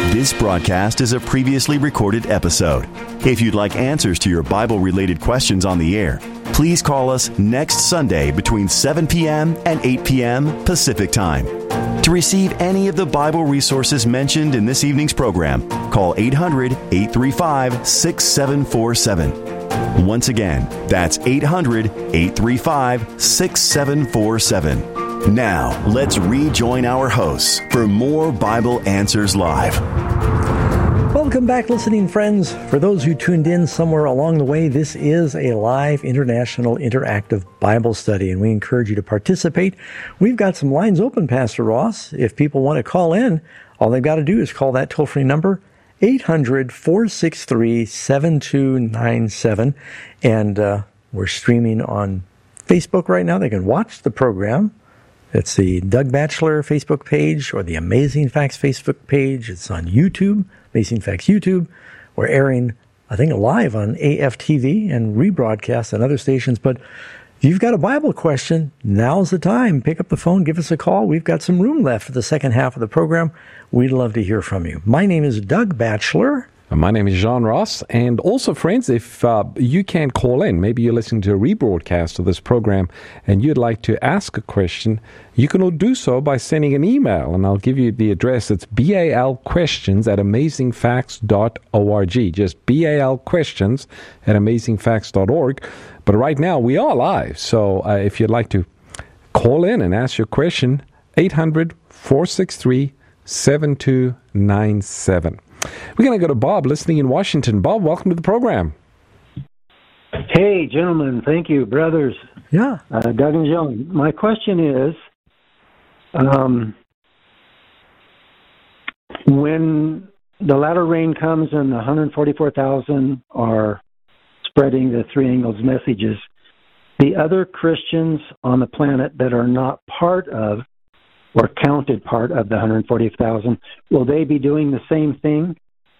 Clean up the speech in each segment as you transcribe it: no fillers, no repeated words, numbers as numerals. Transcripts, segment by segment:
This broadcast is a previously recorded episode. If you'd like answers to your Bible-related questions on the air, please call us next Sunday between 7 p.m. and 8 p.m. Pacific Time. To receive any of the Bible resources mentioned in this evening's program, call 800-835-6747. Once again, that's 800-835-6747. Now, let's rejoin our hosts for more Bible Answers Live. Welcome back, listening friends. For those who tuned in somewhere along the way, this is a live international interactive Bible study, and we encourage you to participate. We've got some lines open, Pastor Ross. If people want to call in, all they've got to do is call that toll-free number, 800-463-7297. And we're streaming on Facebook right now. They can watch the program. It's the Doug Batchelor Facebook page or the Amazing Facts Facebook page. It's on YouTube, Amazing Facts YouTube. We're airing, I think, live on AFTV and rebroadcast on other stations. But if you've got a Bible question, now's the time. Pick up the phone, give us a call. We've got some room left for the second half of the program. We'd love to hear from you. My name is Doug Batchelor. My name is John Ross, and also, friends, if you can call in, maybe you're listening to a rebroadcast of this program and you'd like to ask a question, you can all do so by sending an email, and I'll give you the address. It's balquestions@amazingfacts.org, just balquestions@amazingfacts.org. But right now, we are live, so if you'd like to call in and ask your question, 800-463-7297. We're going to go to Bob, listening in Washington. Bob, welcome to the program. Hey, gentlemen. Thank you, brothers. Yeah. Doug and John. My question is, when the latter rain comes and the 144,000 are spreading the three angels' messages, the other Christians on the planet that are not part of or counted part of the 140,000, will they be doing the same thing?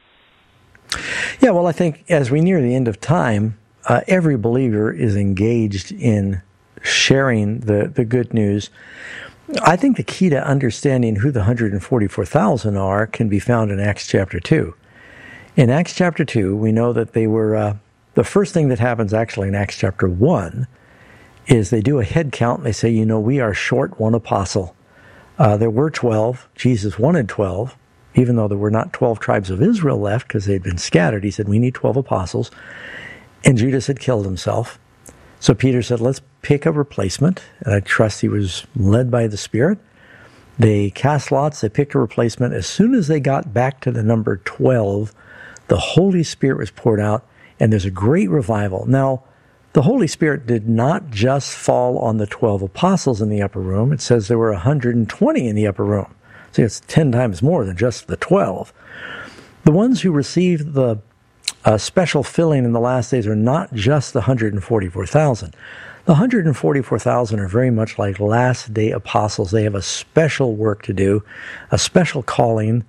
Yeah, well, I think as we near the end of time, every believer is engaged in sharing the good news. I think the key to understanding who the 144,000 are can be found in Acts chapter 2. In Acts chapter 2, we know that they were, the first thing that happens actually in Acts chapter 1 is they do a head count and they say, we are short one apostle. There were 12. Jesus wanted 12, even though there were not 12 tribes of Israel left because they'd been scattered. He said, we need 12 apostles. And Judas had killed himself. So Peter said, let's pick a replacement. And I trust he was led by the Spirit. They cast lots. They picked a replacement. As soon as they got back to the number 12, the Holy Spirit was poured out, and there's a great revival. Now, the Holy Spirit did not just fall on the 12 apostles in the upper room. It says there were 120 in the upper room. See, it's 10 times more than just the 12. The ones who received the special filling in the last days are not just the 144,000. The 144,000 are very much like last day apostles. They have a special work to do, a special calling,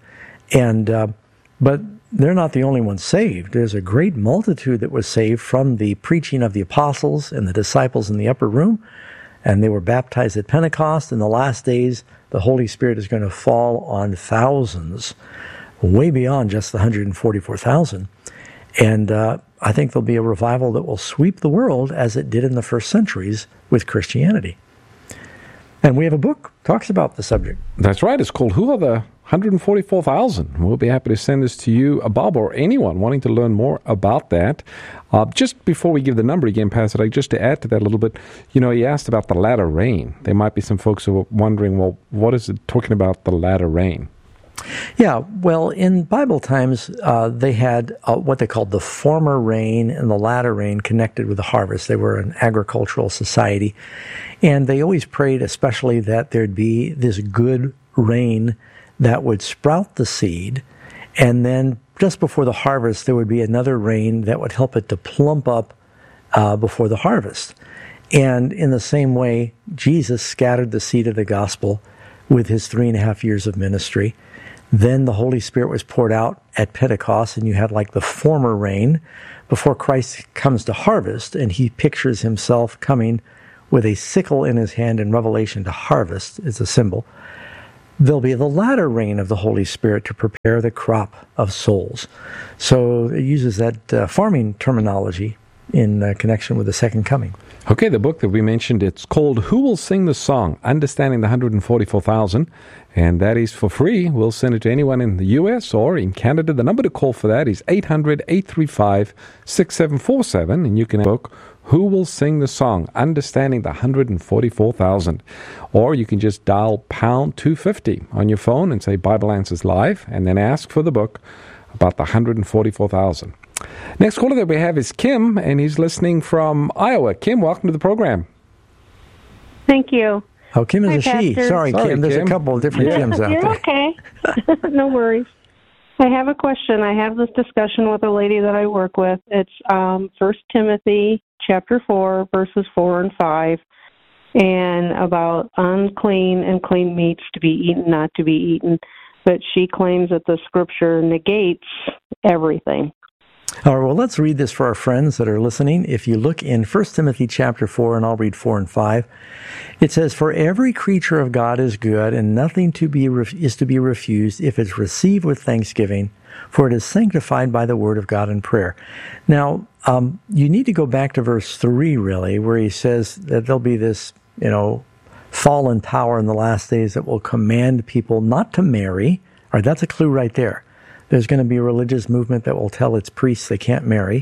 but they're not the only ones saved. There's a great multitude that was saved from the preaching of the apostles and the disciples in the upper room, and they were baptized at Pentecost. In the last days, the Holy Spirit is going to fall on thousands, way beyond just the 144,000. And I think there'll be a revival that will sweep the world as it did in the first centuries with Christianity. And we have a book that talks about the subject. That's right. It's called Who Are the 144,000. We'll be happy to send this to you, Bob, or anyone wanting to learn more about that. Just before we give the number again, Pastor, just to add to that a little bit, he asked about the latter rain. There might be some folks who are wondering, well, what is it talking about, the latter rain? Yeah, well, in Bible times, they had what they called the former rain and the latter rain connected with the harvest. They were an agricultural society, and they always prayed especially that there'd be this good rain that would sprout the seed, and then just before the harvest, there would be another rain that would help it to plump up before the harvest. And in the same way, Jesus scattered the seed of the gospel with his 3.5 years of ministry. Then the Holy Spirit was poured out at Pentecost, and you had like the former rain before Christ comes to harvest, and he pictures himself coming with a sickle in his hand in Revelation to harvest. It's a symbol. there'll be the latter rain of the Holy Spirit to prepare the crop of souls. So it uses that farming terminology in connection with the second coming. Okay, the book that we mentioned, it's called Who Will Sing the Song? Understanding the 144,000, and that is for free. We'll send it to anyone in the U.S. or in Canada. The number to call for that is 800-835-6747, and you can book Who Will Sing the Song? Understanding the 144,000. Or you can just dial pound 250 on your phone and say Bible Answers Live, and then ask for the book about the 144,000. Next caller that we have is Kim, and he's listening from Iowa. Kim, welcome to the program. Thank you. Oh, Kim is Hi, a she. Pastor. Sorry, Kim. There's a couple of different Kims out You're there. okay. No worries. I have a question. I have this discussion with a lady that I work with. It's 1 Timothy chapter 4, verses 4 and 5, and about unclean and clean meats to be eaten, not to be eaten. But she claims that the scripture negates everything. All right, well, let's read this for our friends that are listening. If you look in 1 Timothy chapter 4, and I'll read 4 and 5, it says, "For every creature of God is good, and nothing is to be refused if it's received with thanksgiving, for it is sanctified by the word of God and prayer." Now, you need to go back to verse 3, really, where he says that there'll be this, fallen power in the last days that will command people not to marry. All right, that's a clue right there. There's going to be a religious movement that will tell its priests they can't marry.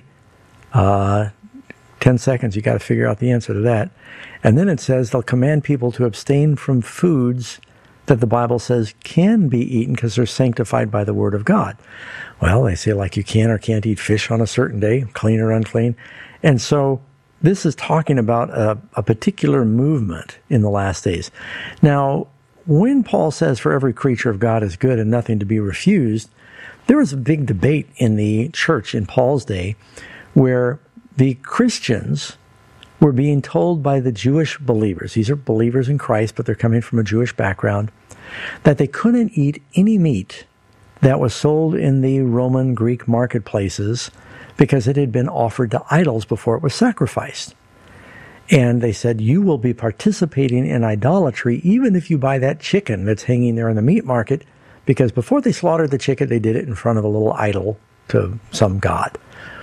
10 seconds, you got to figure out the answer to that. And then it says they'll command people to abstain from foods that the Bible says can be eaten because they're sanctified by the Word of God. Well, they say like you can or can't eat fish on a certain day, clean or unclean. And so this is talking about a particular movement in the last days. Now, when Paul says for every creature of God is good and nothing to be refused, there was a big debate in the church in Paul's day where the Christians were being told by the Jewish believers, these are believers in Christ, but they're coming from a Jewish background, that they couldn't eat any meat that was sold in the Roman Greek marketplaces because it had been offered to idols before it was sacrificed. And they said, you will be participating in idolatry even if you buy that chicken that's hanging there in the meat market, because before they slaughtered the chicken, they did it in front of a little idol to some god.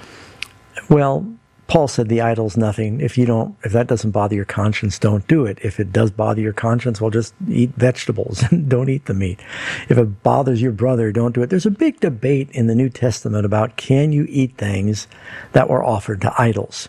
Well, Paul said the idol's nothing. If that doesn't bother your conscience, don't do it. If it does bother your conscience, well, just eat vegetables and don't eat the meat. If it bothers your brother, don't do it. There's a big debate in the New Testament about can you eat things that were offered to idols.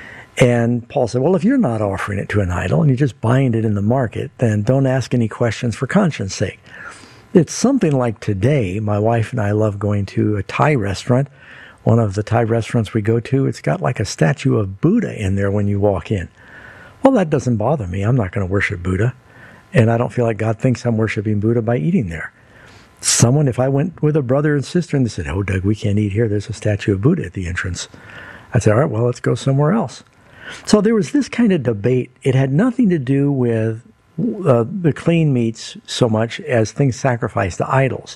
And Paul said, well, if you're not offering it to an idol and you're just buying it in the market, then don't ask any questions for conscience sake. It's something like today, my wife and I love going to a Thai restaurant. One of the Thai restaurants we go to, it's got like a statue of Buddha in there when you walk in. Well, that doesn't bother me. I'm not going to worship Buddha. And I don't feel like God thinks I'm worshiping Buddha by eating there. If I went with a brother and sister and they said, oh, Doug, we can't eat here. There's a statue of Buddha at the entrance. I'd say, all right, well, let's go somewhere else. So there was this kind of debate. It had nothing to do with the clean meats so much as things sacrificed to idols.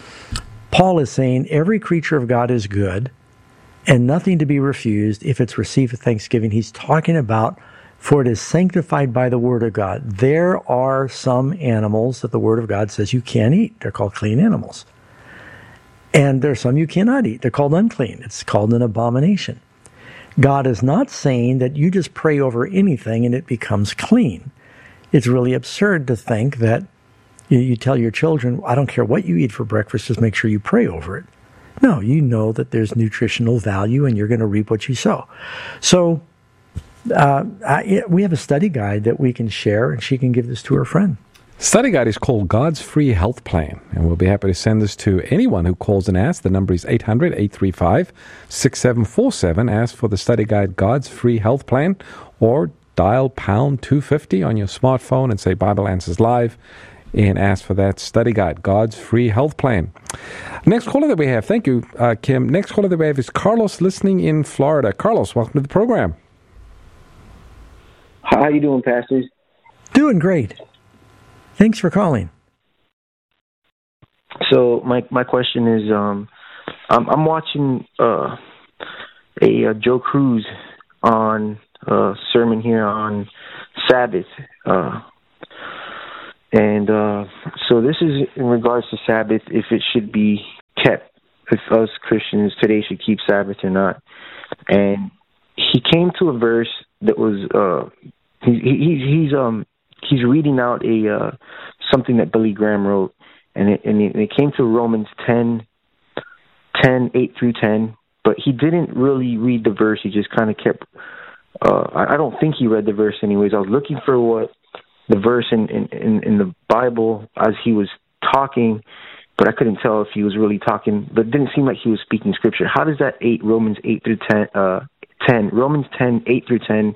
Paul is saying every creature of God is good and nothing to be refused if it's received with thanksgiving. He's talking about, for it is sanctified by the word of God. There are some animals that the word of God says you can't eat. They're called clean animals. And there are some you cannot eat. They're called unclean. It's called an abomination. God is not saying that you just pray over anything and it becomes clean. It's really absurd to think that you tell your children, I don't care what you eat for breakfast, just make sure you pray over it. No, you know that there's nutritional value and you're going to reap what you sow. So we have a study guide that we can share, and she can give this to her friend. Study guide is called God's Free Health Plan, and we'll be happy to send this to anyone who calls and asks. The number is 800-835-6747. Ask for the study guide, God's Free Health Plan, or dial pound 250 on your smartphone and say Bible Answers Live and ask for that study guide, God's Free Health Plan. Next caller that we have, thank you, Kim. Next caller that we have is Carlos, listening in Florida. Carlos, welcome to the program. How you doing, pastors? Doing great. Thanks for calling. So my question is, I'm watching a Joe Cruz on sermon here on Sabbath, And so this is in regards to Sabbath, if it should be kept, if us Christians today should keep Sabbath or not. And he came to a verse that was he's reading out a something that Billy Graham wrote, and it came to Romans 10, 8 through 10. But he didn't really read the verse. He just kind of kept. I don't think he read the verse anyways. I was looking for what the verse in the Bible as he was talking, but I couldn't tell if he was really talking. But it didn't seem like he was speaking scripture. How does that Romans 8 through 10, Romans 10, 8 through 10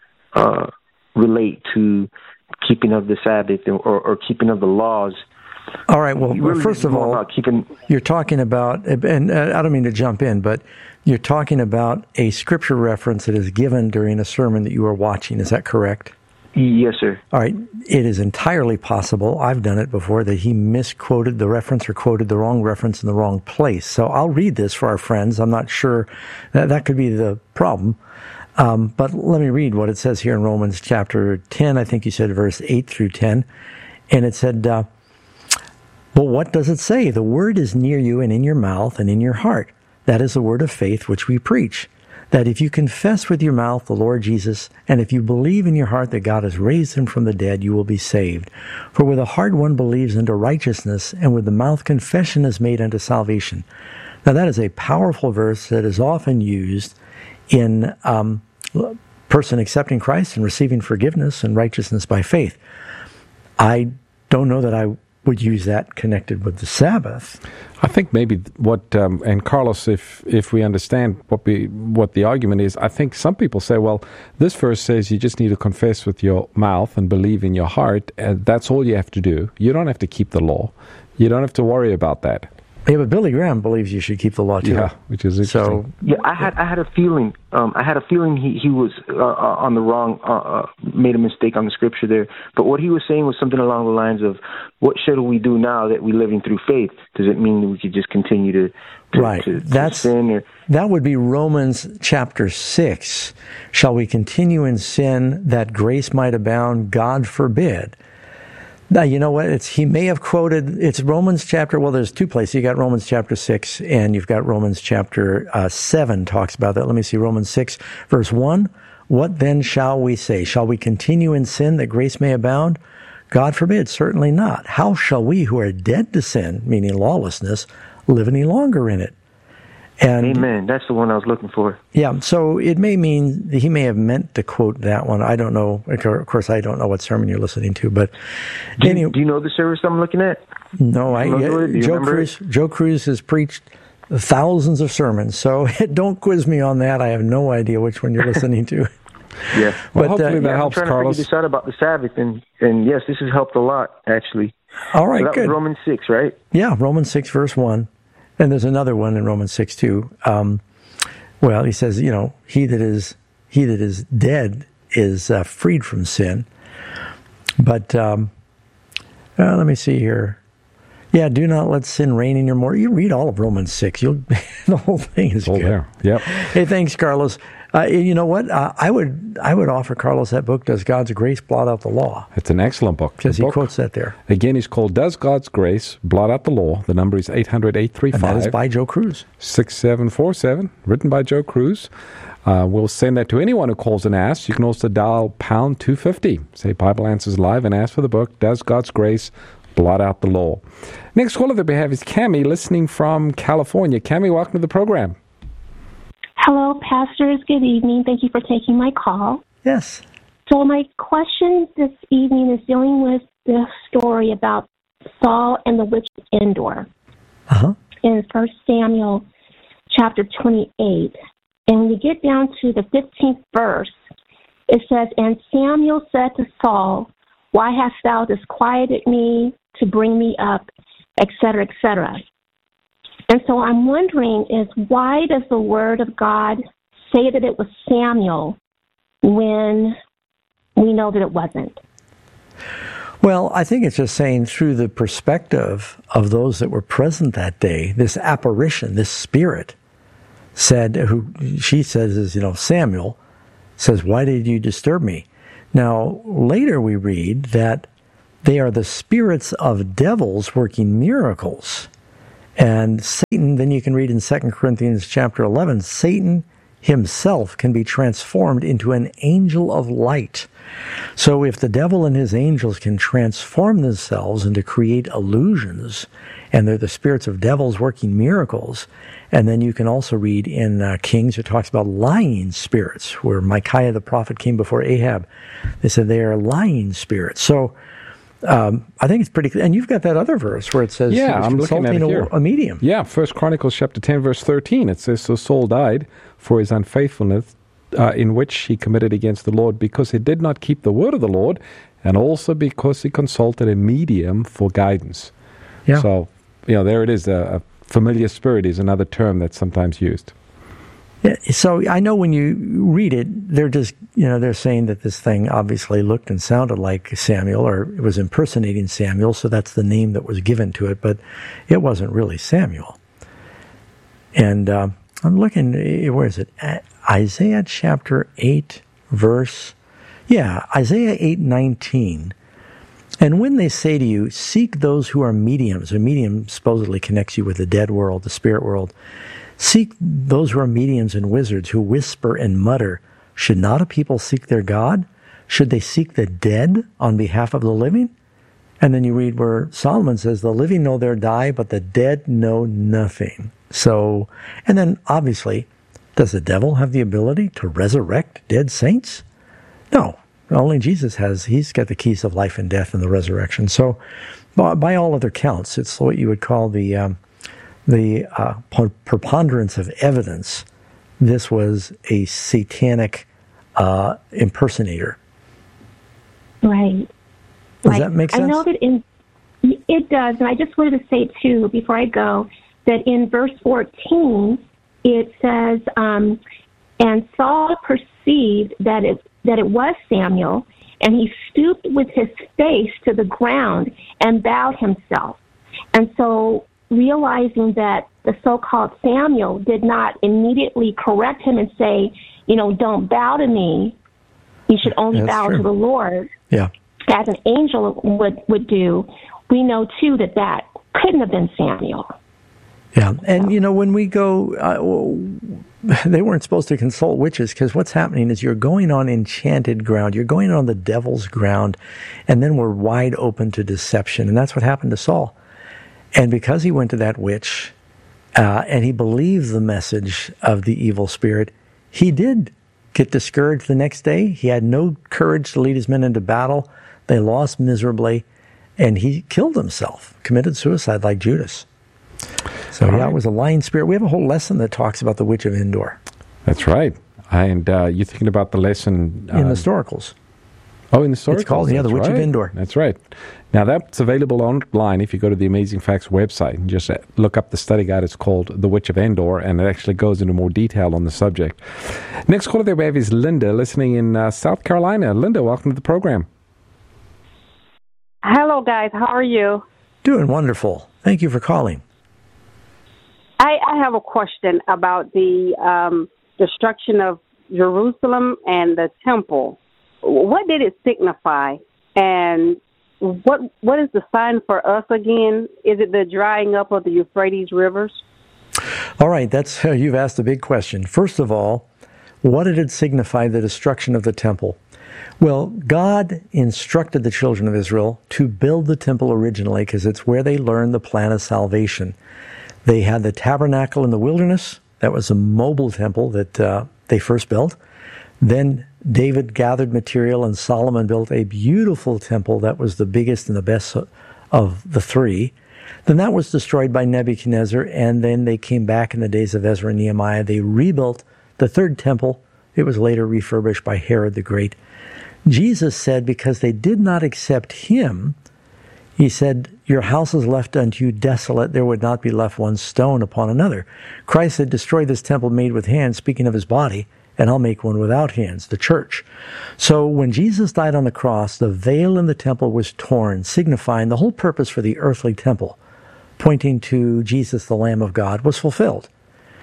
relate to keeping of the Sabbath or keeping of the laws? All right. Well, really first of all, you're talking about, and I don't mean to jump in, but you're talking about a scripture reference that is given during a sermon that you are watching. Is that correct? Yes, sir. All right. It is entirely possible, I've done it before, that he misquoted the reference or quoted the wrong reference in the wrong place. So I'll read this for our friends. I'm not sure that could be the problem. But let me read what it says here in Romans chapter 10. I think you said verse 8 through 10. And it said, well, what does it say? The word is near you and in your mouth and in your heart. That is the word of faith which we preach. That if you confess with your mouth the Lord Jesus, and if you believe in your heart that God has raised him from the dead, you will be saved. For with the heart one believes unto righteousness, and with the mouth confession is made unto salvation. Now that is a powerful verse that is often used in person accepting Christ and receiving forgiveness and righteousness by faith. I don't know that I would use that connected with the Sabbath. I think maybe what and Carlos, if we understand what the argument is, I think some people say, well, this verse says you just need to confess with your mouth and believe in your heart, and that's all you have to do. You don't have to keep the law. You don't have to worry about that. Yeah, but Billy Graham believes you should keep the law too. Yeah, which is interesting. So yeah, I had a feeling. He was on the wrong, made a mistake on the scripture there. But what he was saying was something along the lines of, "What shall we do now that we're living through faith? Does it mean that we could just continue to sin?" Or that would be Romans chapter 6. Shall we continue in sin that grace might abound? God forbid. Now, you know what? He may have quoted, it's Romans chapter, well, there's two places. You got Romans chapter 6 and you've got Romans chapter 7 talks about that. Let me see, Romans 6, verse 1. What then shall we say? Shall we continue in sin that grace may abound? God forbid, certainly not. How shall we who are dead to sin, meaning lawlessness, live any longer in it? And, amen. That's the one I was looking for. Yeah, so it may mean he may have meant to quote that one. I don't know. Of course, I don't know what sermon you're listening to, but do you know the service I'm looking at? No, Joe Cruz has preached thousands of sermons, so don't quiz me on that. I have no idea which one you're listening to. Yeah, well, hopefully that helps, I'm trying Carlos. to figure this out about the Sabbath, and yes, this has helped a lot, actually. All right, so that good. was Romans 6, right? Yeah, Romans 6, verse 1. And there's another one in Romans 6 too. Well, he says, he that is dead is freed from sin. But let me see here. Yeah, do not let sin reign in your mortal. You read all of Romans 6. The whole thing is good. There. Yep. Hey, thanks, Carlos. You know what? I would offer Carlos that book, Does God's Grace Blot Out the Law? It's an excellent book. Because he quotes that there. Again, it's called Does God's Grace Blot Out the Law? The number is 800-835. And that is by Joe Cruz. 6747, written by Joe Cruz. We'll send that to anyone who calls and asks. You can also dial pound 250. Say Bible Answers Live and ask for the book, Does God's Grace Blot Out the Law? Next caller that we have is Cammie, listening from California. Cammie, welcome to the program. Hello, pastors. Good evening. Thank you for taking my call. Yes. So my question this evening is dealing with the story about Saul and the witch of Endor in 1 Samuel chapter 28. And when you get down to the 15th verse, it says, And Samuel said to Saul, Why hast thou disquieted me to bring me up, etc., etc.? And so I'm wondering why does the Word of God say that it was Samuel when we know that it wasn't? Well, I think it's just saying through the perspective of those that were present that day, this apparition, this spirit said, who she says is, Samuel says, why did you disturb me? Now, later we read that They are the spirits of devils working miracles. And Satan, then you can read in 2 Corinthians chapter 11, Satan himself can be transformed into an angel of light. So if the devil and his angels can transform themselves and to create illusions, and they're the spirits of devils working miracles, and then you can also read in Kings, it talks about lying spirits, where Micaiah the prophet came before Ahab. They said they are lying spirits. So I think it's pretty clear. And you've got that other verse where it says, I'm looking at it here. A medium. Yeah, 1 Chronicles chapter 10, verse 13. It says, so Saul died for his unfaithfulness, in which he committed against the Lord, because he did not keep the word of the Lord, and also because he consulted a medium for guidance. Yeah. So, there it is. A familiar spirit is another term that's sometimes used. Yeah, so I know when you read it, they're just, they're saying that this thing obviously looked and sounded like Samuel, or it was impersonating Samuel, so that's the name that was given to it, but it wasn't really Samuel. And I'm looking, where is it? Isaiah chapter 8, Isaiah 8:19. And when they say to you, seek those who are mediums, a medium supposedly connects you with the dead world, the spirit world. Seek those who are mediums and wizards who whisper and mutter. Should not a people seek their God? Should they seek the dead on behalf of the living? And then you read where Solomon says, the living know their die, but the dead know nothing. So, and then obviously, does the devil have the ability to resurrect dead saints? No. Only Jesus has. He's got the keys of life and death and the resurrection. So, by all other counts, it's what you would call the preponderance of evidence. This was a satanic impersonator. Right. Does that make sense? I know that it does, and I just wanted to say too before I go that in verse 14 it says, "And Saul perceived that it was Samuel, and he stooped with his face to the ground and bowed himself." And so, realizing that the so-called Samuel did not immediately correct him and say, don't bow to me, you should only bow to the Lord, as an angel would do, we know, too, that couldn't have been Samuel. Yeah, and, when we go, they weren't supposed to consult witches, because what's happening is you're going on enchanted ground. You're going on the devil's ground, and then we're wide open to deception. And that's what happened to Saul. And because he went to that witch, and he believed the message of the evil spirit, he did get discouraged the next day. He had no courage to lead his men into battle. They lost miserably, and he killed himself, committed suicide like Judas. So it was a lying spirit. We have a whole lesson that talks about the Witch of Endor. That's right. And you're thinking about the lesson... in the Historicals. Oh, in the Historicals? It's called, the Witch of Endor. That's right. Now, that's available online if you go to the Amazing Facts website and just look up the study guide. It's called The Witch of Endor, and it actually goes into more detail on the subject. Next caller that we have is Linda, listening in South Carolina. Linda, welcome to the program. Hello, guys. How are you? Doing wonderful. Thank you for calling. I have a question about the destruction of Jerusalem and the temple. What did it signify? And what is the sign for us again? Is it the drying up of the Euphrates rivers? All right, you've asked a big question. First of all, what did it signify, the destruction of the temple? Well, God instructed the children of Israel to build the temple originally because it's where they learned the plan of salvation. They had the tabernacle in the wilderness. That was a mobile temple that they first built. Then David gathered material and Solomon built a beautiful temple that was the biggest and the best of the three. Then that was destroyed by Nebuchadnezzar, and then they came back in the days of Ezra and Nehemiah. They rebuilt the third temple. It was later refurbished by Herod the Great. Jesus said because they did not accept him, he said, your house is left unto you desolate, there would not be left one stone upon another. Christ said, destroy this temple made with hands, speaking of his body, and I'll make one without hands, the church. So when Jesus died on the cross, the veil in the temple was torn, signifying the whole purpose for the earthly temple, pointing to Jesus, the Lamb of God, was fulfilled.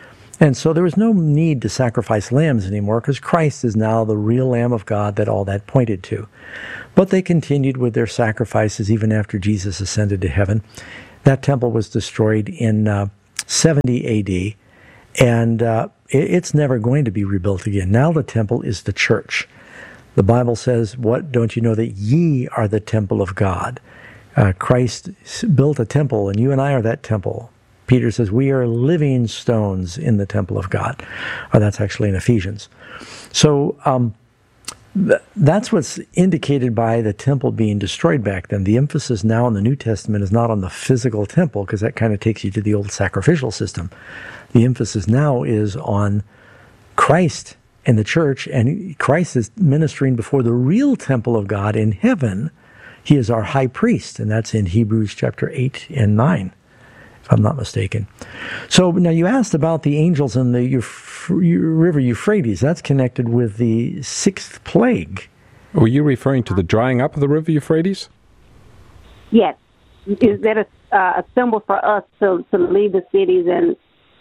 And so there was no need to sacrifice lambs anymore because Christ is now the real Lamb of God that all that pointed to. But they continued with their sacrifices even after Jesus ascended to heaven. That temple was destroyed in 70 A.D., and it's never going to be rebuilt again. Now the temple is the church. The Bible says, "What, don't you know that ye are the temple of God?" Christ built a temple, and you and I are that temple. Peter says, we are living stones in the temple of God. Or that's actually in Ephesians. So that's what's indicated by the temple being destroyed back then. The emphasis now in the New Testament is not on the physical temple, because that kind of takes you to the old sacrificial system. The emphasis now is on Christ and the church, and Christ is ministering before the real temple of God in heaven. He is our high priest, and that's in Hebrews chapter 8 and 9. If I'm not mistaken. So now you asked about the angels in the river Euphrates. That's connected with the sixth plague. Were you referring to the drying up of the river Euphrates? Yes. Is that a symbol for us to leave the cities and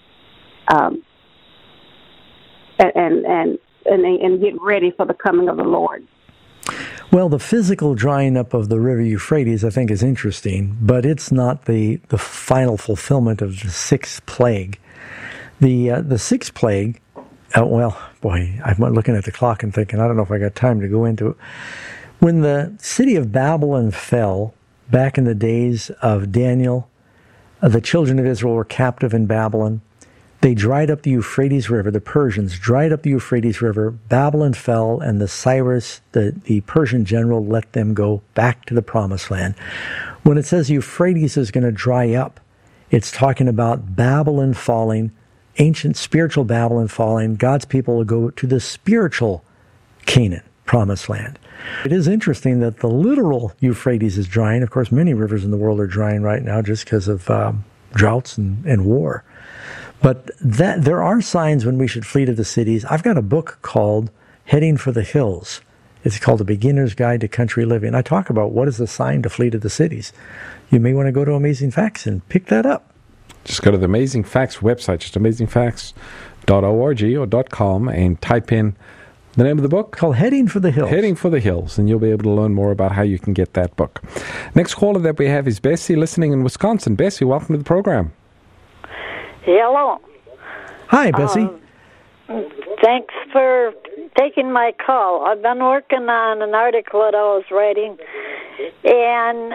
get ready for the coming of the Lord? Well, the physical drying up of the river Euphrates, I think, is interesting, but it's not the final fulfillment of the sixth plague. The sixth plague, I'm looking at the clock and thinking, I don't know if I got time to go into it. When the city of Babylon fell, back in the days of Daniel, the children of Israel were captive in Babylon. They dried up the Euphrates River. The Persians dried up the Euphrates River. Babylon fell, and Cyrus, the Persian general, let them go back to the Promised Land. When it says Euphrates is going to dry up, it's talking about Babylon falling, ancient spiritual Babylon falling. God's people will go to the spiritual Canaan, Promised Land. It is interesting that the literal Euphrates is drying. Of course, many rivers in the world are drying right now just because of droughts and war. But there are signs when we should flee to the cities. I've got a book called Heading for the Hills. It's called A Beginner's Guide to Country Living. I talk about what is the sign to flee to the cities. You may want to go to Amazing Facts and pick that up. Just go to the Amazing Facts website, just amazingfacts.org or .com, and type in the name of the book. Called Heading for the Hills. Heading for the Hills, and you'll be able to learn more about how you can get that book. Next caller that we have is Bessie, listening in Wisconsin. Bessie, welcome to the program. Hello. Hi, Bessie. Thanks for taking my call. I've been working on an article that I was writing, and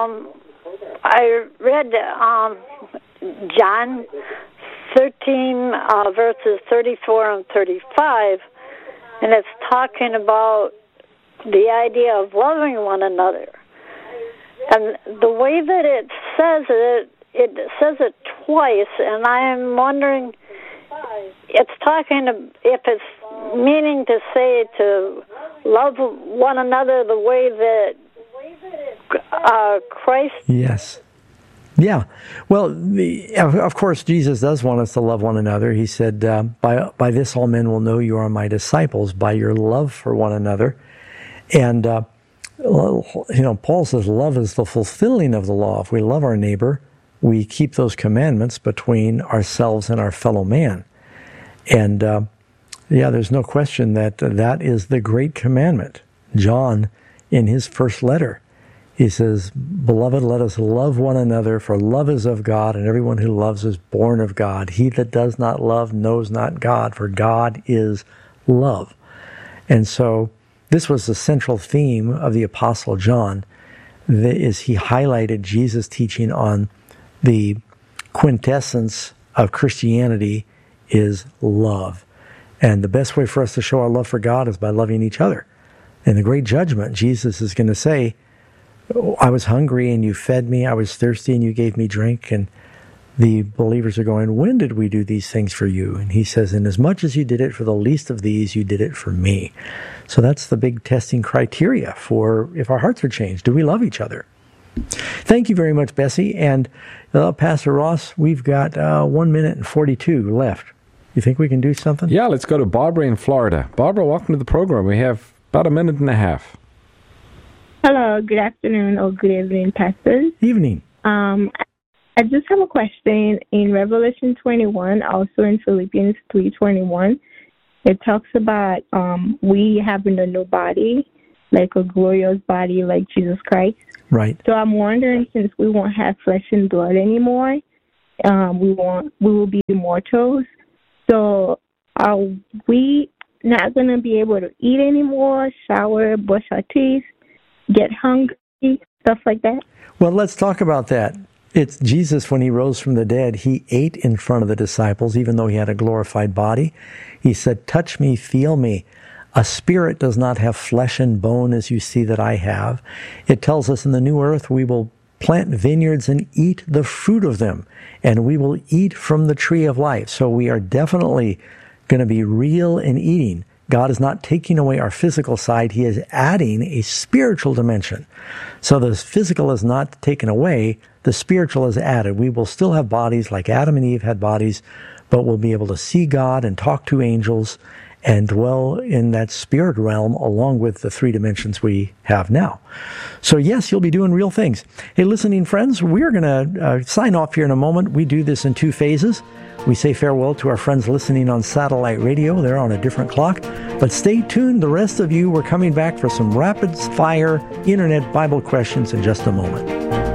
I read John 13, verses 34 and 35, and it's talking about the idea of loving one another. And the way that it says it twice, and I'm wondering, it's talking, if it's meaning to say to love one another the way that Christ... Yes. Yeah. Well, of course, Jesus does want us to love one another. He said, by this all men will know you are my disciples, by your love for one another. And, Paul says love is the fulfilling of the law. If we love our neighbor, we keep those commandments between ourselves and our fellow man. And, there's no question that is the great commandment. John, in his first letter, he says, "Beloved, let us love one another, for love is of God, and everyone who loves is born of God. He that does not love knows not God, for God is love." And so this was the central theme of the Apostle John, is he highlighted Jesus' teaching on the quintessence of Christianity is love. And the best way for us to show our love for God is by loving each other. In the great judgment, Jesus is going to say, I was hungry and you fed me. I was thirsty and you gave me drink. And the believers are going, when did we do these things for you? And he says, inasmuch as you did it for the least of these, you did it for me. So that's the big testing criteria for if our hearts are changed. Do we love each other? Thank you very much, Bessie. And Pastor Ross, we've got 1 minute and 42 left. You think we can do something? Yeah, let's go to Barbara in Florida. Barbara, welcome to the program. We have about a minute and a half. Hello, good afternoon or good evening, pastors. Evening. I just have a question. In Revelation 21, also in Philippians 3:21, it talks about we having a new body, like a glorious body like Jesus Christ. Right. So I'm wondering, since we won't have flesh and blood anymore, we will be immortals. So are we not going to be able to eat anymore, shower, brush our teeth, get hungry, stuff like that? Well, let's talk about that. It's Jesus, when he rose from the dead, he ate in front of the disciples, even though he had a glorified body. He said, touch me, feel me. A spirit does not have flesh and bone as you see that I have. It tells us in the new earth we will plant vineyards and eat the fruit of them, and we will eat from the tree of life. So we are definitely going to be real in eating. God is not taking away our physical side. He is adding a spiritual dimension. So the physical is not taken away. The spiritual is added. We will still have bodies like Adam and Eve had bodies, but we'll be able to see God and talk to angels and dwell in that spirit realm along with the three dimensions we have now. So yes, you'll be doing real things. Hey, listening friends, we're going to sign off here in a moment. We do this in 2 phases. We say farewell to our friends listening on satellite radio. They're on a different clock. But stay tuned. The rest of you, we're coming back for some rapid-fire Internet Bible questions in just a moment.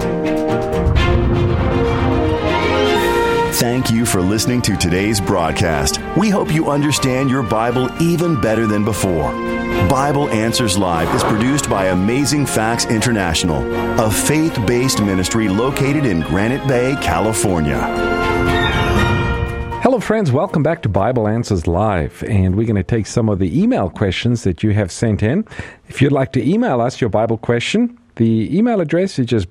Thank you for listening to today's broadcast. We hope you understand your Bible even better than before. Bible Answers Live is produced by Amazing Facts International, a faith-based ministry located in Granite Bay, California. Hello, friends. Welcome back to Bible Answers Live. And we're going to take some of the email questions that you have sent in. If you'd like to email us your Bible question, the email address is just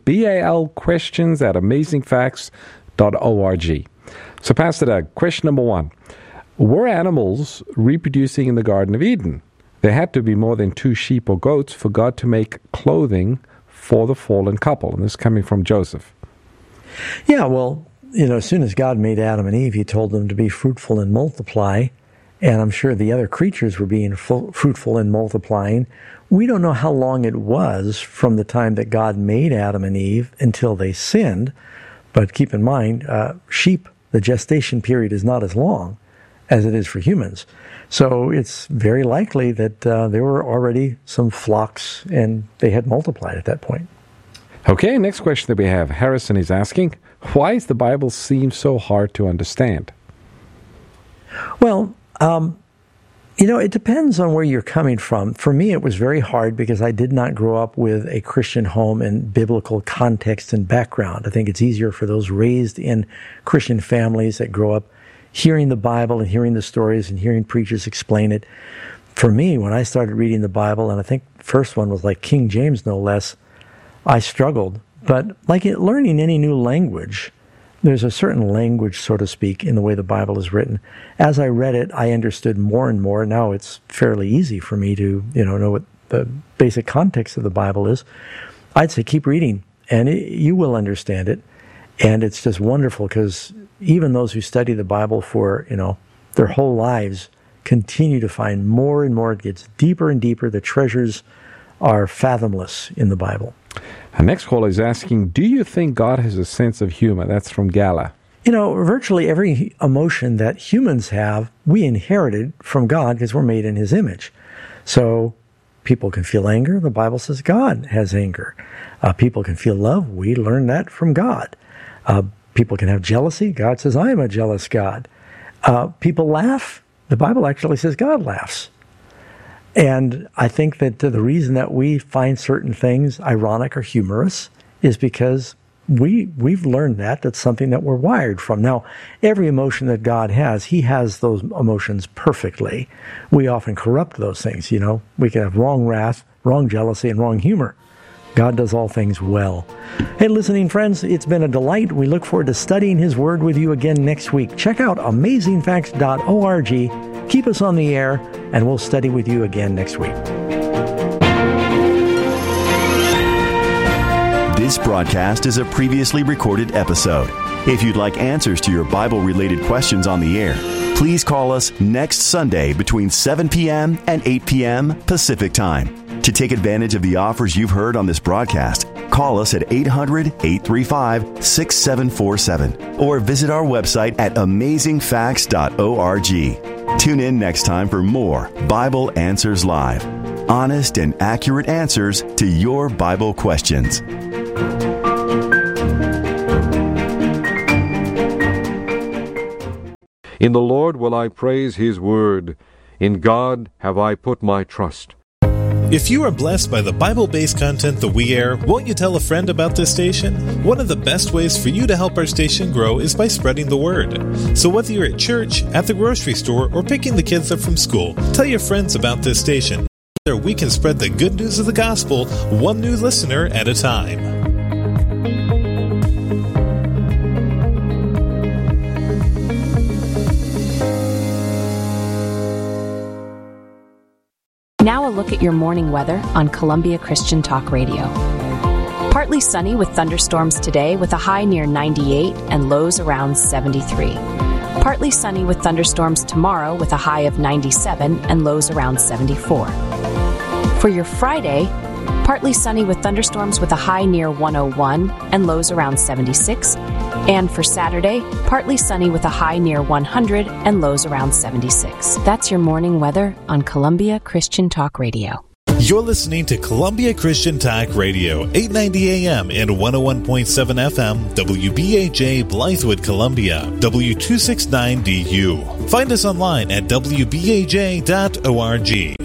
balquestions@amazingfacts.org. So, Pastor Doug, question number 1. Were animals reproducing in the Garden of Eden? There had to be more than 2 sheep or goats for God to make clothing for the fallen couple. And this is coming from Joseph. Yeah, well, as soon as God made Adam and Eve, he told them to be fruitful and multiply. And I'm sure the other creatures were being fruitful and multiplying. We don't know how long it was from the time that God made Adam and Eve until they sinned. But keep in mind, sheep, the gestation period is not as long as it is for humans. So it's very likely that there were already some flocks and they had multiplied at that point. Okay, next question that we have. Harrison is asking, why does the Bible seem so hard to understand? Well, it depends on where you're coming from. For me, it was very hard because I did not grow up with a Christian home and biblical context and background. I think it's easier for those raised in Christian families that grow up hearing the Bible and hearing the stories and hearing preachers explain it. For me, when I started reading the Bible, and I think the first one was like King James, no less, I struggled. But like learning any new language, there's a certain language, so to speak, in the way the Bible is written. As I read it, I understood more and more. Now it's fairly easy for me to, know what the basic context of the Bible is. I'd say keep reading, and you will understand it. And it's just wonderful because even those who study the Bible for, their whole lives continue to find more and more. It gets deeper and deeper. The treasures are fathomless in the Bible. Our next caller is asking, do you think God has a sense of humor? That's from Gala. Virtually every emotion that humans have, we inherited from God because we're made in His image. So people can feel anger. The Bible says God has anger. People can feel love. We learn that from God. People can have jealousy. God says, I am a jealous God. People laugh. The Bible actually says God laughs. And I think that the reason that we find certain things ironic or humorous is because we've learned that's something that we're wired from. Now, every emotion that God has, He has those emotions perfectly. We often corrupt those things, We can have wrong wrath, wrong jealousy, and wrong humor. God does all things well. Hey, listening friends, it's been a delight. We look forward to studying His Word with you again next week. Check out amazingfacts.org. Keep us on the air, and we'll study with you again next week. This broadcast is a previously recorded episode. If you'd like answers to your Bible-related questions on the air, please call us next Sunday between 7 p.m. and 8 p.m. Pacific Time. To take advantage of the offers you've heard on this broadcast, Call us at 800-835-6747 or visit our website at amazingfacts.org. Tune in next time for more Bible Answers Live. Honest and accurate answers to your Bible questions. In the Lord will I praise His word. In God have I put my trust. If you are blessed by the Bible-based content that we air, won't you tell a friend about this station? One of the best ways for you to help our station grow is by spreading the word. So whether you're at church, at the grocery store, or picking the kids up from school, tell your friends about this station. Together we can spread the good news of the gospel, one new listener at a time. Now a look at your morning weather on Columbia Christian Talk Radio. Partly sunny with thunderstorms today with a high near 98 and lows around 73. Partly sunny with thunderstorms tomorrow with a high of 97 and lows around 74. For your Friday, partly sunny with thunderstorms with a high near 101 and lows around 76. And for Saturday, partly sunny with a high near 100 and lows around 76. That's your morning weather on Columbia Christian Talk Radio. You're listening to Columbia Christian Talk Radio, 890 AM and 101.7 FM, WBAJ Blythewood, Columbia, W269DU. Find us online at WBAJ.org.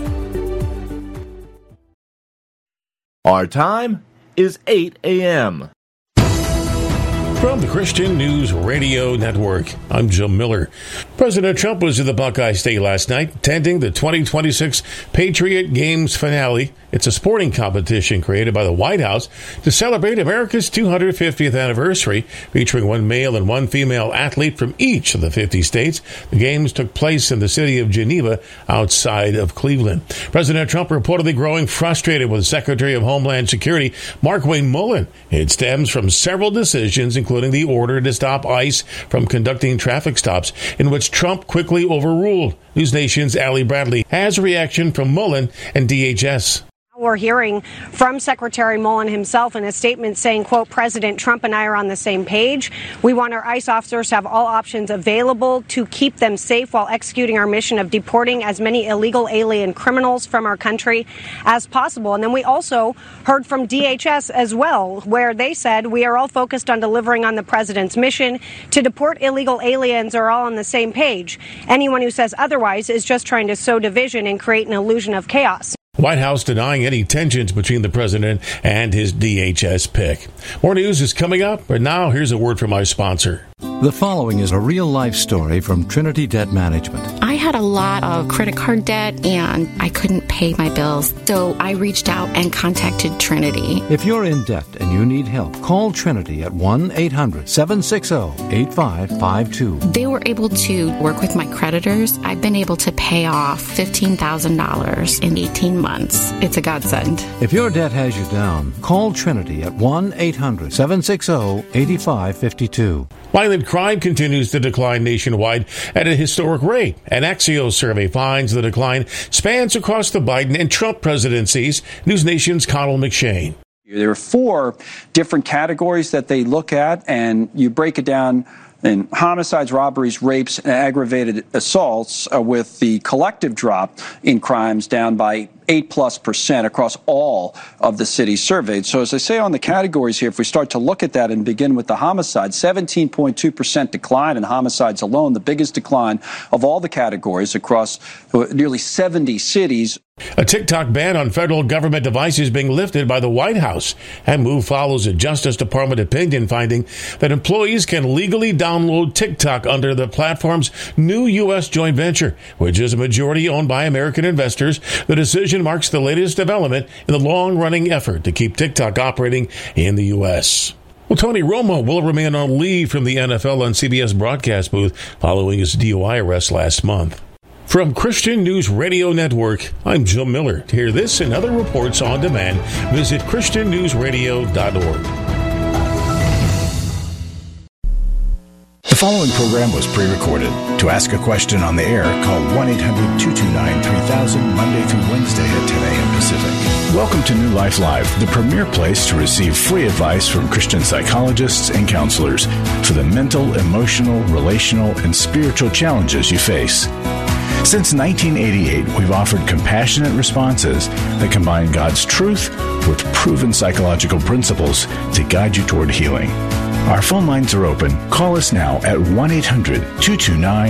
Our time is 8 a.m. From the Christian News Radio Network, I'm Jim Miller. President Trump was in the Buckeye State last night, attending the 2026 Patriot Games finale. It's a sporting competition created by the White House to celebrate America's 250th anniversary, featuring one male and one female athlete from each of the 50 states. The games took place in the city of Geneva, outside of Cleveland. President Trump reportedly growing frustrated with Secretary of Homeland Security Markwayne Mullin. It stems from several decisions, including the order to stop ICE from conducting traffic stops, in which Trump quickly overruled. News Nation's Allie Bradley has a reaction from Mullin and DHS. We're hearing from Secretary Mullin himself in a statement saying, quote, President Trump and I are on the same page. We want our ICE officers to have all options available to keep them safe while executing our mission of deporting as many illegal alien criminals from our country as possible. And then we also heard from DHS as well, where they said we are all focused on delivering on the president's mission to deport illegal aliens, are all on the same page. Anyone who says otherwise is just trying to sow division and create an illusion of chaos. White House denying any tensions between the president and his DHS pick. More news is coming up, but now here's a word from our sponsor. The following is a real-life story from Trinity Debt Management. I had a lot of credit card debt, and I couldn't pay my bills, so I reached out and contacted Trinity. If you're in debt and you need help, call Trinity at 1-800-760-8552. They were able to work with my creditors. I've been able to pay off $15,000 in 18 months. It's a godsend. If your debt has you down, call Trinity at 1-800-760-8552. Violent crime continues to decline nationwide at a historic rate. An Axios survey finds the decline spans across the Biden and Trump presidencies. News Nation's Connell McShane. There are 4 different categories that they look at, and you break it down in homicides, robberies, rapes, and aggravated assaults, with the collective drop in crimes down by 8+% across all of the cities surveyed. So as I say on the categories here, if we start to look at that and begin with the homicide, 17.2% decline in homicides alone, the biggest decline of all the categories across nearly 70 cities. A TikTok ban on federal government devices being lifted by the White House. That move follows a Justice Department opinion finding that employees can legally download TikTok under the platform's new U.S. joint venture, which is a majority owned by American investors. The decision marks the latest development in the long-running effort to keep TikTok operating in the U.S. Well, Tony Romo will remain on leave from the NFL on CBS broadcast booth following his DUI arrest last month. From Christian News Radio Network, I'm Joe Miller. To hear this and other reports on demand, visit ChristianNewsRadio.org. The The following program was pre-recorded. To ask a question on the air, call 1-800-229-3000 Monday through Wednesday at 10 a.m. Pacific. Welcome to New Life Live, the premier place to receive free advice from Christian psychologists and counselors for the mental, emotional, relational, and spiritual challenges you face. Since 1988, we've offered compassionate responses that combine God's truth with proven psychological principles to guide you toward healing. Our phone lines are open. Call us now at 1-800-229-3000.